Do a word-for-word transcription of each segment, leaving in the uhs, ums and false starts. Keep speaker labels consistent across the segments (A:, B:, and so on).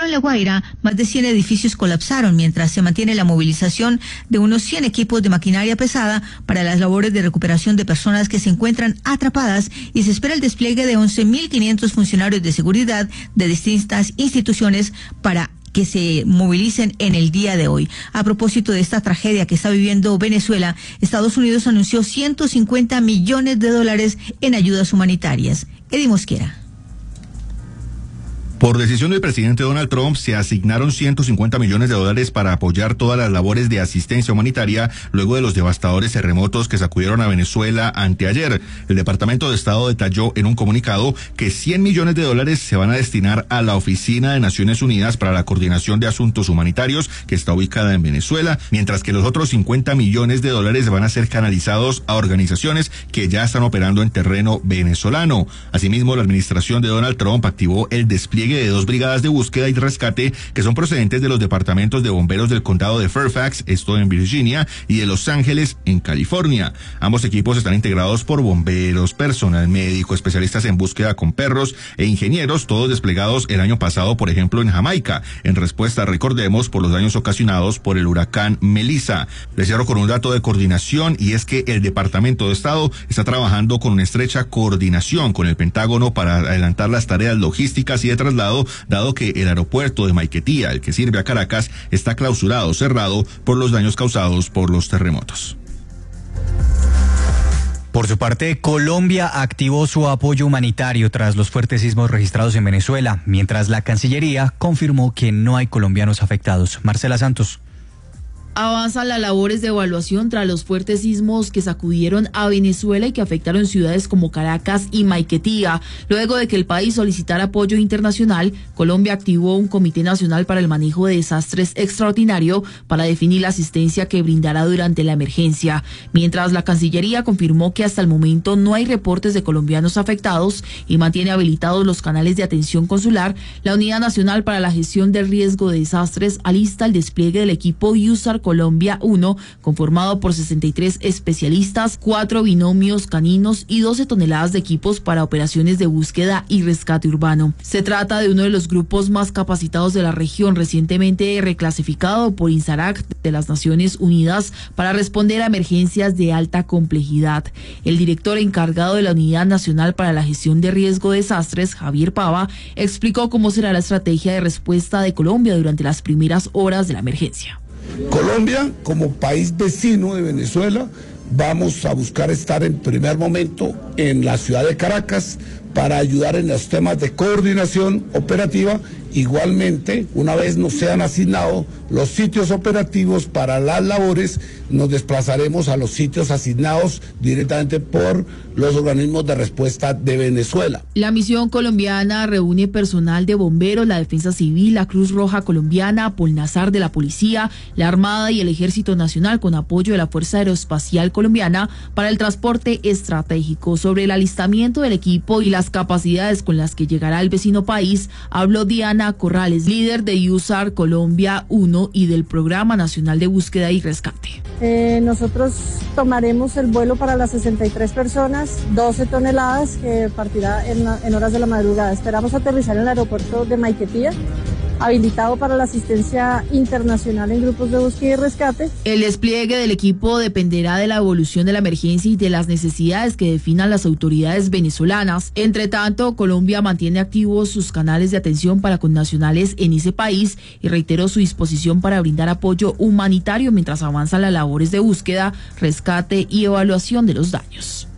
A: en La Guaira, más de cien edificios colapsaron mientras se mantiene la movilización de unos cien equipos de maquinaria pesada para las labores de recuperación de personas que se encuentran atrapadas y se espera el despliegue de once mil quinientos funcionarios de seguridad de distintas instituciones para que se movilicen en el día de hoy. A propósito de esta tragedia que está viviendo Venezuela, Estados Unidos anunció ciento cincuenta millones de dólares en ayudas humanitarias. Eddie Mosquera.
B: Por decisión del presidente Donald Trump, se asignaron ciento cincuenta millones de dólares para apoyar todas las labores de asistencia humanitaria luego de los devastadores terremotos que sacudieron a Venezuela anteayer. El Departamento de Estado detalló en un comunicado que cien millones de dólares se van a destinar a la Oficina de Naciones Unidas para la Coordinación de Asuntos Humanitarios, que está ubicada en Venezuela, mientras que los otros cincuenta millones de dólares van a ser canalizados a organizaciones que ya están operando en terreno venezolano. Asimismo, la administración de Donald Trump activó el despliegue de dos brigadas de búsqueda y rescate que son procedentes de los departamentos de bomberos del condado de Fairfax, esto en Virginia, y de Los Ángeles, en California. Ambos equipos están integrados por bomberos, personal médico, especialistas en búsqueda con perros e ingenieros, todos desplegados el año pasado, por ejemplo, en Jamaica, en respuesta, recordemos, por los daños ocasionados por el huracán Melissa. Les cierro con un dato de coordinación, y es que el Departamento de Estado está trabajando con una estrecha coordinación con el Pentágono para adelantar las tareas logísticas y de traslado, dado que el aeropuerto de Maiquetía, el que sirve a Caracas, está clausurado, cerrado por los daños causados por los terremotos.
C: Por su parte, Colombia activó su apoyo humanitario tras los fuertes sismos registrados en Venezuela, mientras la Cancillería confirmó que no hay colombianos afectados. Marcela Santos.
D: Avanzan las labores de evaluación tras los fuertes sismos que sacudieron a Venezuela y que afectaron ciudades como Caracas y Maiquetía. Luego de que el país solicitara apoyo internacional, Colombia activó un Comité Nacional para el Manejo de Desastres extraordinario para definir la asistencia que brindará durante la emergencia. Mientras la Cancillería confirmó que hasta el momento no hay reportes de colombianos afectados y mantiene habilitados los canales de atención consular, la Unidad Nacional para la Gestión del Riesgo de Desastres alista el despliegue del equipo U S A R Colombia uno, conformado por sesenta y tres especialistas, cuatro binomios caninos y doce toneladas de equipos para operaciones de búsqueda y rescate urbano. Se trata de uno de los grupos más capacitados de la región, recientemente reclasificado por INSARAC de las Naciones Unidas para responder a emergencias de alta complejidad. El director encargado de la Unidad Nacional para la Gestión de Riesgo de Desastres, Javier Pava, explicó cómo será la estrategia de respuesta de Colombia durante las primeras horas de la emergencia.
E: Colombia, como país vecino de Venezuela, vamos a buscar estar en primer momento en la ciudad de Caracas para ayudar en los temas de coordinación operativa. Igualmente, una vez nos sean asignados los sitios operativos para las labores, nos desplazaremos a los sitios asignados directamente por los organismos de respuesta de Venezuela.
D: La misión colombiana reúne personal de bomberos, la Defensa Civil, la Cruz Roja Colombiana, Polnazar de la Policía, la Armada y el Ejército Nacional, con apoyo de la Fuerza Aeroespacial Colombiana para el transporte estratégico. Sobre el alistamiento del equipo y las capacidades con las que llegará el vecino país, habló Diana Corrales, líder de U S A R Colombia uno y del Programa Nacional de Búsqueda y Rescate.
F: Eh, nosotros tomaremos el vuelo para las sesenta y tres personas, doce toneladas, que partirá en, la, en horas de la madrugada. Esperamos aterrizar en el aeropuerto de Maiquetía, habilitado para la asistencia internacional en grupos de búsqueda y rescate.
D: El despliegue del equipo dependerá de la evolución de la emergencia y de las necesidades que definan las autoridades venezolanas. Entre tanto, Colombia mantiene activos sus canales de atención para connacionales en ese país y reiteró su disposición para brindar apoyo humanitario mientras avanzan las labores de búsqueda, rescate y evaluación de los daños.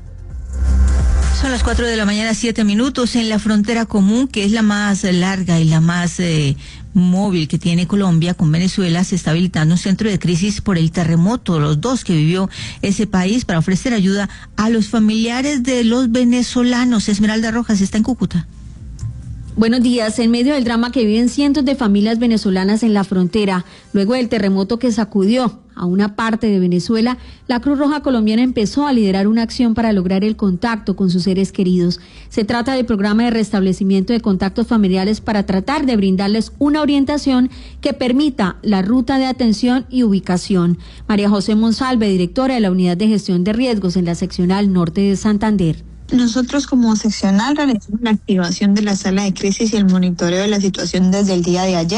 A: Son las cuatro de la mañana, siete minutos. En la frontera común, que es la más larga y la más eh, móvil que tiene Colombia con Venezuela, se está habilitando un centro de crisis por el terremoto, los dos que vivió ese país, para ofrecer ayuda a los familiares de los venezolanos. Esmeralda Rojas está en Cúcuta.
G: Buenos días. En medio del drama que viven cientos de familias venezolanas en la frontera, luego del terremoto que sacudió a una parte de Venezuela, la Cruz Roja Colombiana empezó a liderar una acción para lograr el contacto con sus seres queridos. Se trata del programa de restablecimiento de contactos familiares para tratar de brindarles una orientación que permita la ruta de atención y ubicación. María José Monsalve, directora de la Unidad de Gestión de Riesgos en la Seccional Norte de Santander.
H: Nosotros como seccional realizamos la activación de la sala de crisis y el monitoreo de la situación desde el día de ayer.